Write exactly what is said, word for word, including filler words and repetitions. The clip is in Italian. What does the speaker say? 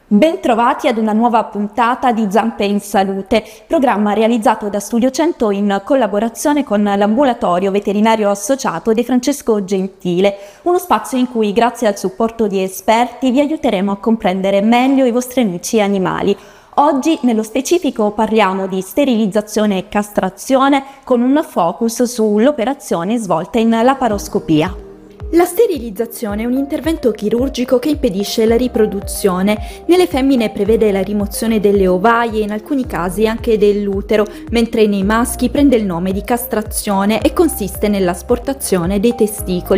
Bentrovati ad una nuova puntata di Zampe in Salute, programma realizzato da Studio cento in collaborazione con l'Ambulatorio Veterinario Associato De Francesco Gentile, uno spazio in cui, grazie al supporto di esperti, vi aiuteremo a comprendere meglio i vostri amici animali. Oggi, nello specifico, parliamo di sterilizzazione e castrazione con un focus sull'operazione svolta in laparoscopia. La sterilizzazione è un intervento chirurgico che impedisce la riproduzione. Nelle femmine prevede la rimozione delle ovaie e in alcuni casi anche dell'utero, mentre nei maschi prende il nome di castrazione e consiste nell'asportazione dei testicoli.